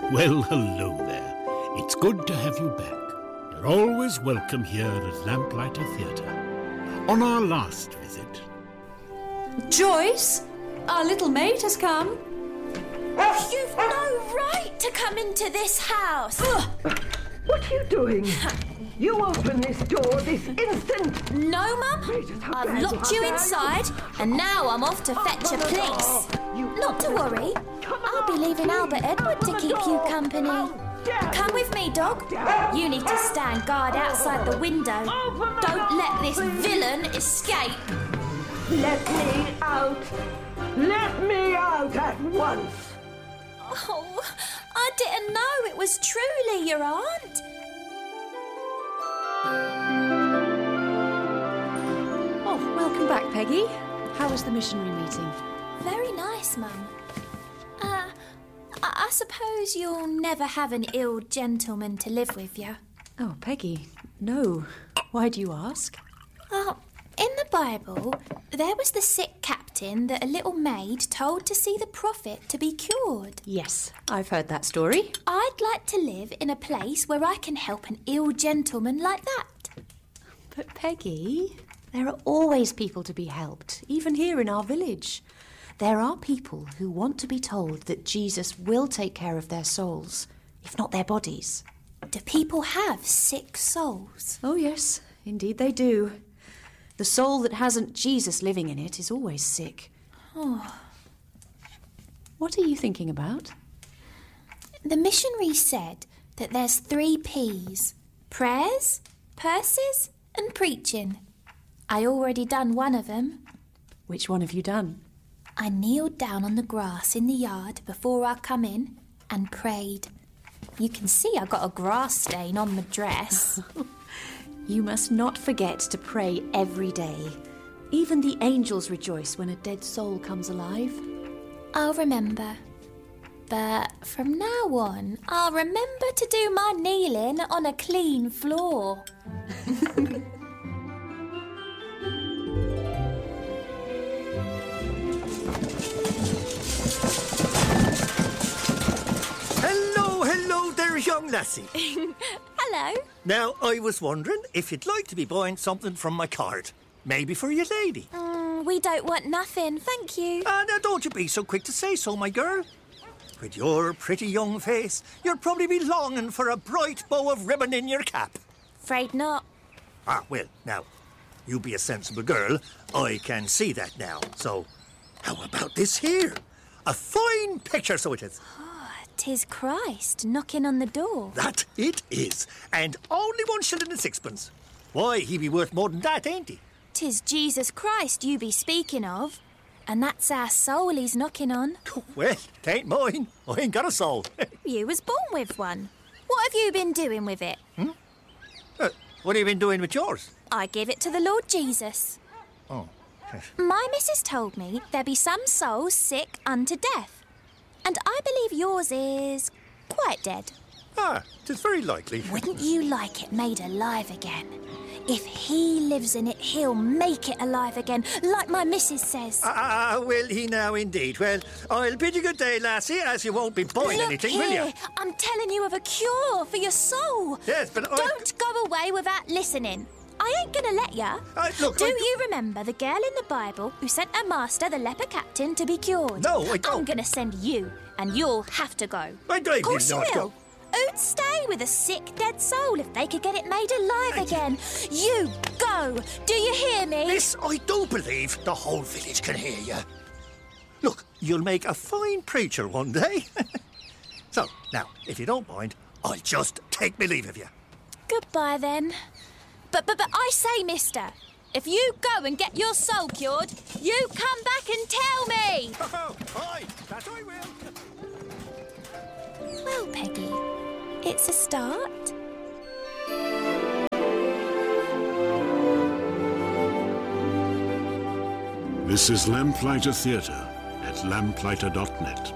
Well, hello there. It's good to have you back. You're always welcome here at Lamplighter Theatre. On our last visit... Joyce, our little maid has come. You've no right to come into this house. What are you doing? You open this door this instant. No, Mum. I've locked you inside, and now I'm off to fetch a police. Not to worry. I'll be leaving Albert Edward to keep you company. Come with me, dog. You need to stand guard outside the window. Don't let this villain escape. Let me out. Let me out at once. Oh, I didn't know it was truly your aunt. Oh, welcome back, Peggy. How was the missionary meeting? Very nice, Mum. I suppose you'll never have an ill gentleman to live with you. Oh, Peggy, no. Why do you ask? Oh, in the Bible, there was the sick captain that a little maid told to see the prophet to be cured. Yes, I've heard that story. I'd like to live in a place where I can help an ill gentleman like that. But Peggy, there are always people to be helped, even here in our village. There are people who want to be told that Jesus will take care of their souls, if not their bodies. Do people have sick souls? Oh, yes, indeed they do. The soul that hasn't Jesus living in it is always sick. Oh. What are you thinking about? The missionary said that there's 3 P's. Prayers, purses and preaching. I already done one of them. Which one have you done? I kneeled down on the grass in the yard before I come in and prayed. You can see I got a grass stain on my dress. You must not forget to pray every day. Even the angels rejoice when a dead soul comes alive. I'll remember. But from now on, I'll remember to do my kneeling on a clean floor. Hello there, young lassie. Hello. Now, I was wondering if you'd like to be buying something from my cart. Maybe for your lady. We don't want nothing, thank you. Now don't you be so quick to say so, my girl. With your pretty young face, you'll probably be longing for a bright bow of ribbon in your cap. Afraid not. Well, now, you be a sensible girl. I can see that now. So, how about this here? A fine picture, so it is. 'Tis Christ knocking on the door. That it is. And only 1 shilling and 6pence. Why, he be worth more than that, ain't he? 'Tis Jesus Christ you be speaking of. And that's our soul he's knocking on. Well, it ain't mine. I ain't got a soul. You was born with one. What have you been doing with it? What have you been doing with yours? I give it to the Lord Jesus. Oh. My missus told me there be some souls sick unto death. And I believe yours is quite dead. It is very likely. Wouldn't you like it made alive again? If he lives in it, he'll make it alive again, like my missus says. Will he now indeed? Well, I'll bid you good day, lassie, as you won't be buying anything, will you? I'm telling you of a cure for your soul. Yes, but Don't go away without listening. I ain't gonna let ya. Do you remember the girl in the Bible who sent her master, the leper captain, to be cured? No, I don't. I'm gonna send you, and you'll have to go. I don't. Of course you will. Who'd stay with a sick, dead soul if they could get it made alive again? You go! Do you hear me? Miss, I do believe the whole village can hear you. Look, you'll make a fine preacher one day. So, now, if you don't mind, I'll just take me leave of you. Goodbye, then. But I say, mister, if you go and get your soul cured, you come back and tell me! Aye, that I will. Well, Peggy, it's a start. This is Lamplighter Theatre at lamplighter.net.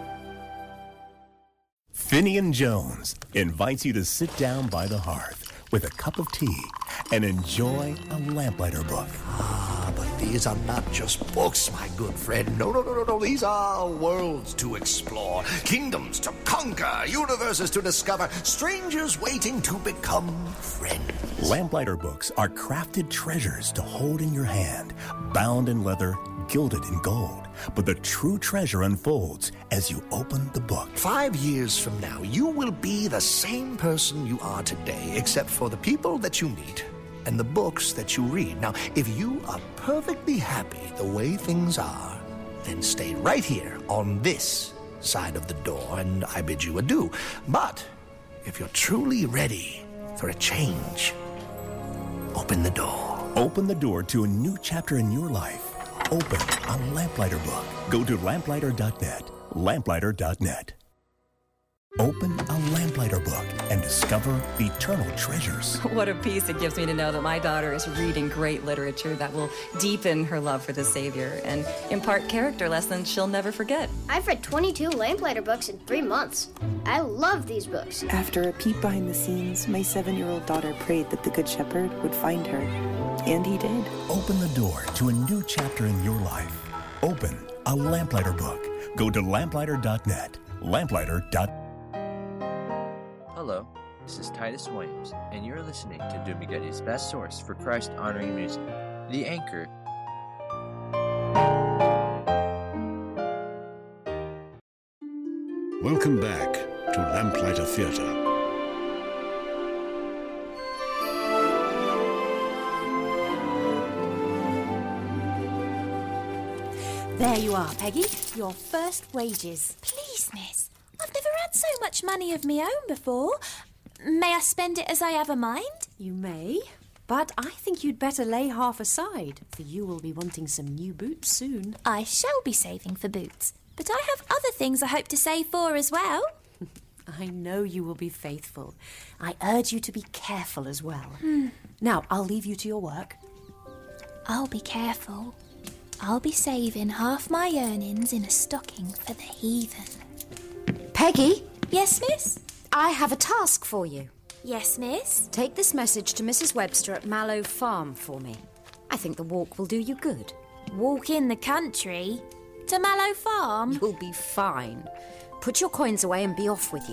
Finian Jones invites you to sit down by the hearth with a cup of tea and enjoy a Lamplighter book. But These are not just books, my good friend. No. These are worlds to explore, kingdoms to conquer, universes to discover, strangers waiting to become friends. Lamplighter books are crafted treasures to hold in your hand, bound in leather, gilded in gold. But the true treasure unfolds as you open the book. 5 years from now, you will be the same person you are today, except for the people that you meet and the books that you read. Now, if you are perfectly happy the way things are, then stay right here on this side of the door, and I bid you adieu. But if you're truly ready for a change, open the door. Open the door to a new chapter in your life. Open a Lamplighter book. Go to lamplighter.net. Lamplighter.net. Open a Lamplighter book and discover eternal treasures. What a peace it gives me to know that my daughter is reading great literature that will deepen her love for the Savior and impart character lessons she'll never forget. I've read 22 Lamplighter books in 3 months. I love these books. After a peek behind the scenes, my 7-year-old daughter prayed that the Good Shepherd would find her. And he did. Open the door to a new chapter in your life. Open a Lamplighter book. Go to lamplighter.net. Lamplighter.net. Hello, this is Titus Williams, and you're listening to Dumagetti's best source for Christ-honoring music, The Anchor. Welcome back to Lamplighter Theatre. There you are, Peggy. Your first wages. Please, miss. I've never had so much money of me own before. May I spend it as I have a mind? You may, but I think you'd better lay half aside, for you will be wanting some new boots soon. I shall be saving for boots, but I have other things I hope to save for as well. I know you will be faithful. I urge you to be careful as well. Now, I'll leave you to your work. I'll be careful. I'll be saving half my earnings in a stocking for the heathen. Peggy? Yes, miss? I have a task for you. Yes, miss? Take this message to Mrs. Webster at Mallow Farm for me. I think the walk will do you good. Walk in the country? To Mallow Farm? You'll be fine. Put your coins away and be off with you.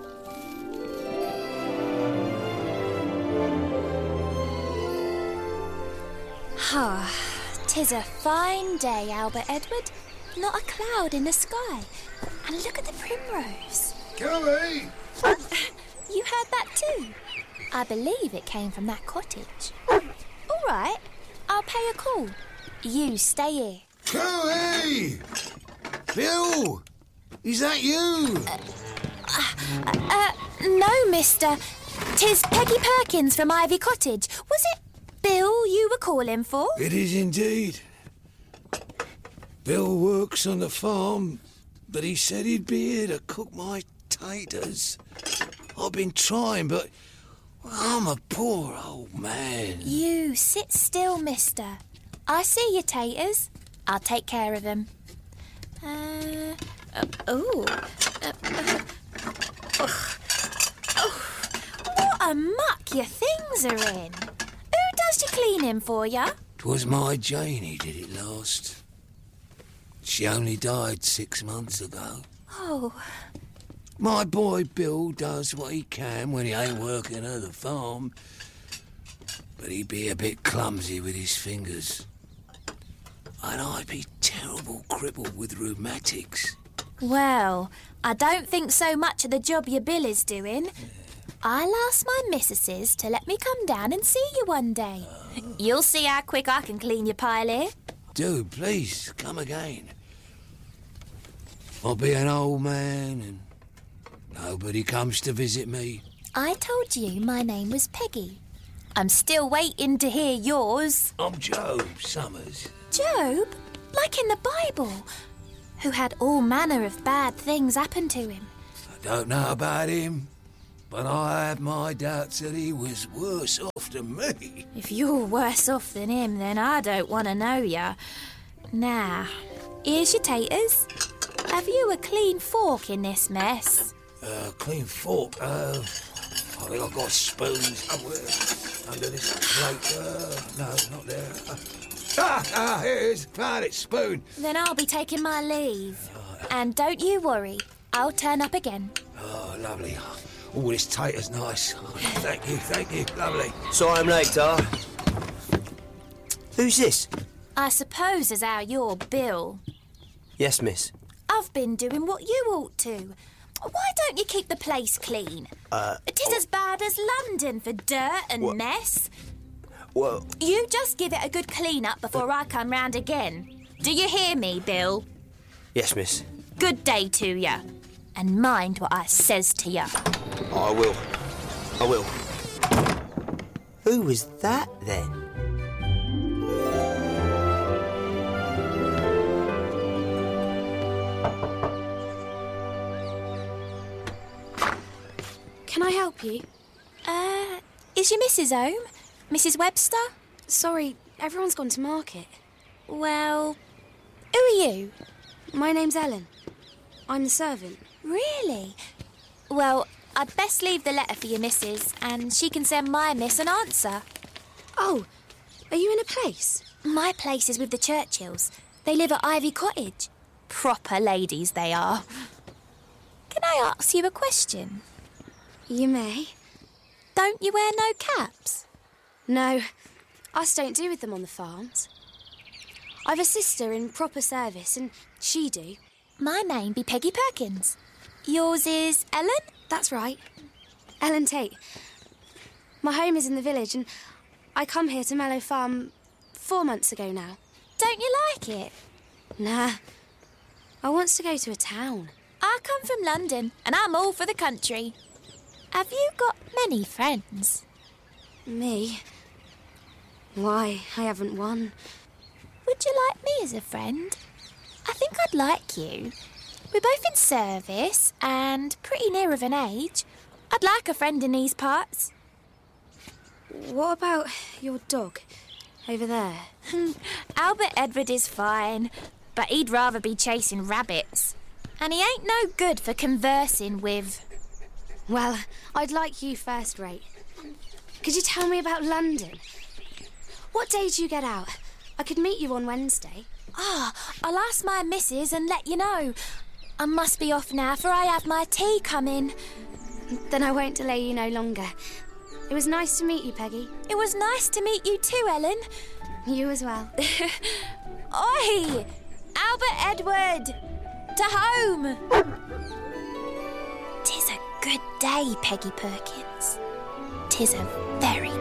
Ah, 'tis a fine day, Albert Edward. Not a cloud in the sky. And look at the primrose. Kelly! You heard that too? I believe it came from that cottage. All right, I'll pay a call. You stay here. Kelly! Bill! Is that you? No, mister. 'Tis Peggy Perkins from Ivy Cottage. Was it Bill you were calling for? It is indeed. Bill works on the farm, but he said he'd be here to cook my taters. I've been trying, but I'm a poor old man. You sit still, mister. I see your taters. I'll take care of them. What a muck your things are in. Who does your cleaning for ya? 'Twas my Janie did it last. She only died 6 months ago. Oh. My boy Bill does what he can when he ain't working at the farm, but he'd be a bit clumsy with his fingers. And I'd be terrible crippled with rheumatics. Well, I don't think so much of the job your Bill is doing. I'll ask my missuses to let me come down and see you one day. You'll see how quick I can clean your pile here. Do, please, come again. I'll be an old man and nobody comes to visit me. I told you my name was Peggy. I'm still waiting to hear yours. I'm Job Summers. Job? Like in the Bible, who had all manner of bad things happen to him. I don't know about him, but I have my doubts that he was worse off than me. If you're worse off than him, then I don't want to know ya. Now, here's your taters. Have you a clean fork in this mess? Clean fork? I think I've got spoons somewhere under this plate. No, not there. Here it is. Found it, spoon. Then I'll be taking my leave. And don't you worry, I'll turn up again. Oh, lovely. Oh, this tater's nice. Oh, thank you, lovely. Sorry I'm late, Dar. Who's this? I suppose as how you're Bill. Yes, miss. I've been doing what you ought to. Why don't you keep the place clean? It is as bad as London for dirt and mess. Well... You just give it a good clean-up before I come round again. Do you hear me, Bill? Yes, miss. Good day to ya. And mind what I says to ya. I will. I will. Who was that, then? Can I help you? Is your missus home? Mrs. Webster? Sorry, everyone's gone to market. Well, who are you? My name's Ellen. I'm the servant. Really? Well, I'd best leave the letter for your missus, and she can send my miss an answer. Oh, are you in a place? My place is with the Churchills. They live at Ivy Cottage. Proper ladies they are. Can I ask you a question? You may. Don't you wear no caps? No, us don't do with them on the farms. I've a sister in proper service, and she do. My name be Peggy Perkins. Yours is Ellen? That's right. Ellen Tate. My home is in the village, and I come here to Mallow Farm 4 months ago now. Don't you like it? Nah. I wants to go to a town. I come from London, and I'm all for the country. Have you got many friends? Me? Why, I haven't one. Would you like me as a friend? I think I'd like you. We're both in service and pretty near of an age. I'd like a friend in these parts. What about your dog over there? Albert Edward is fine, but he'd rather be chasing rabbits. And he ain't no good for conversing with. Well, I'd like you first rate. Could you tell me about London? What day do you get out? I could meet you on Wednesday. I'll ask my missus and let you know. I must be off now, for I have my tea coming. Then I won't delay you no longer. It was nice to meet you, Peggy. It was nice to meet you too, Ellen. You as well. Oi! Albert Edward! To home! 'Tis a good day, Peggy Perkins. 'Tis a very